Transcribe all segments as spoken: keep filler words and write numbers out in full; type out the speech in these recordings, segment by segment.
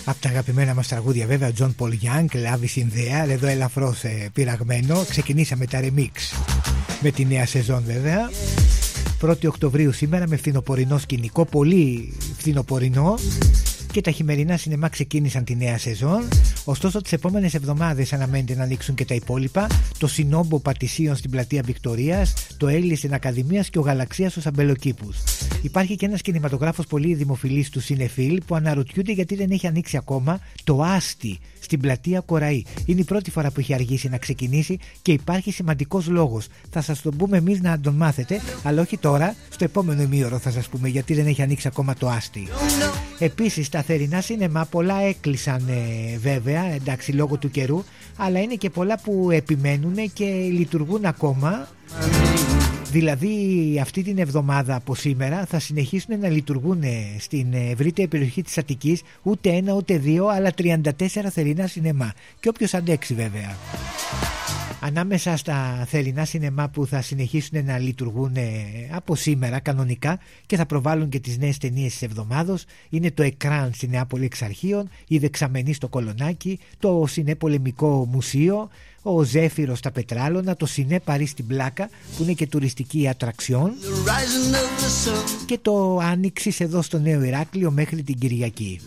Από τα αγαπημένα μας τραγούδια βέβαια, John Paul Young, Love is in the air, εδώ ελαφρώς ε, πειραγμένο. Ξεκινήσαμε τα remix με τη νέα σεζόν βέβαια. πρώτη Οκτωβρίου σήμερα με φθινοπορεινό σκηνικό, πολύ φθινοπορεινό. Και τα χειμερινά σινεμά ξεκίνησαν τη νέα σεζόν. Ωστόσο, τις επόμενες εβδομάδες αναμένεται να ανοίξουν και τα υπόλοιπα. Το Συνόμπο Πατησίων στην πλατεία Βικτωρίας, το Έλλης Ακαδημίας και ο Γαλαξίας στους Αμπελοκήπους. Υπάρχει και ένας κινηματογράφος πολύ δημοφιλής του Σινεφίλ που αναρωτιούνται γιατί δεν έχει ανοίξει ακόμα, το Άστι στην πλατεία Κοραή. Είναι η πρώτη φορά που έχει αργήσει να ξεκινήσει και υπάρχει σημαντικός λόγος. Θα σας τον πούμε εμείς να τον μάθετε, αλλά όχι τώρα, στο επόμενο ημίωρο θα σας πούμε γιατί δεν έχει ανοίξει ακόμα το Άστι. Επίσης, τα θερινά σινεμά πολλά έκλεισαν ε, βέβαια, εντάξει, λόγω του καιρού, αλλά είναι και πολλά που επιμένουν και λειτουργούν ακόμα. Δηλαδή αυτή την εβδομάδα από σήμερα θα συνεχίσουν να λειτουργούν στην ευρύτερη περιοχή της Αττικής ούτε ένα ούτε δύο αλλά τριάντα τέσσερα θερινά σινεμά, και όποιος αντέξει βέβαια. Ανάμεσα στα θερινά σινεμά που θα συνεχίσουν να λειτουργούν από σήμερα κανονικά και θα προβάλλουν και τις νέες ταινίες της εβδομάδος είναι το Εκράν στη Νεάπολη εξ αρχείων, η Δεξαμενή στο Κολονάκι, το Σινέ Πολεμικό Μουσείο, ο Ζέφυρος στα Πετράλωνα, το Σινέ Παρί στην Πλάκα που είναι και τουριστική ατραξιόν, και το Άνοιξης εδώ στο Νέο Ηράκλειο μέχρι την Κυριακή.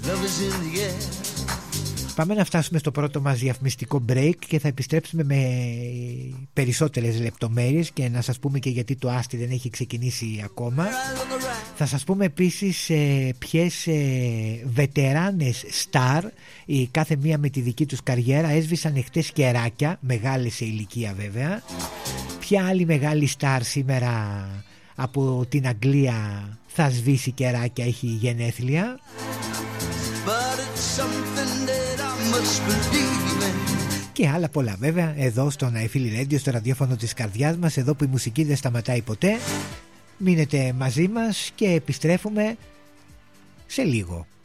Πάμε να φτάσουμε στο πρώτο μας διαφημιστικό break και θα επιστρέψουμε με περισσότερες λεπτομέρειες και να σας πούμε και γιατί το Άστι δεν έχει ξεκινήσει ακόμα. Θα σας πούμε επίσης ε, ποιες ε, βετεράνες στάρ, η κάθε μία με τη δική τους καριέρα, έσβησαν εχθές κεράκια, μεγάλες σε ηλικία βέβαια. Ποια άλλη μεγάλη στάρ σήμερα από την Αγγλία θα σβήσει κεράκια, έχει γενέθλια. Και άλλα πολλά βέβαια εδώ στο Ναϊφίλι Radio, στο ραδιόφωνο της καρδιάς μας, εδώ που η μουσική δεν σταματάει ποτέ. Μείνετε μαζί μας και επιστρέφουμε σε λίγο.